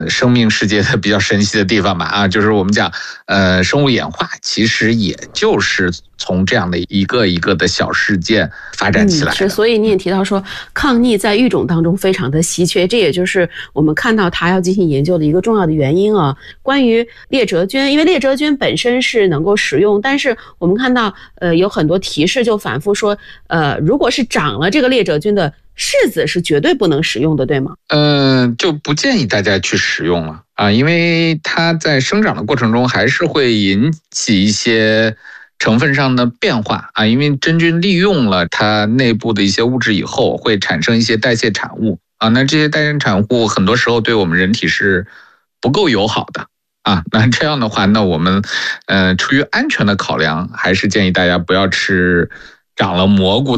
生命世界的比较神奇的地方吧啊，就是我们讲生物演化其实也就是从这样的一个一个的小事件发展起来的。 是，所以你也提到说抗逆在育种当中非常的稀缺，这也就是我们看到它要进行研究的一个重要的原因啊。关于裂折菌，因为裂折菌本身是能够食用，但是我们看到有很多提示就反复说如果是长了这个裂折菌的柿子是绝对不能食用的，对吗？ 就不建议大家去食用了啊，因为它在生长的过程中还是会引起一些成分上的变化啊，因为真菌利用了它内部的一些物质以后，会产生一些代谢产物啊，那这些代谢产物很多时候对我们人体是不够友好的啊，那这样的话，那我们出于安全的考量，还是建议大家不要吃长了蘑菇的